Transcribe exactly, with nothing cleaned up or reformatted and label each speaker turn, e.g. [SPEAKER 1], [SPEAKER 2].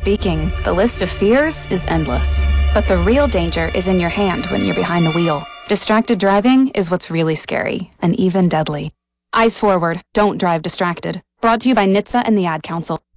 [SPEAKER 1] speaking, the list of fears is endless. But the real danger is in your hand when you're behind the wheel. Distracted driving is what's really scary, and even deadly. Eyes forward, don't drive distracted. Brought to you by N H T S A and the Ad Council.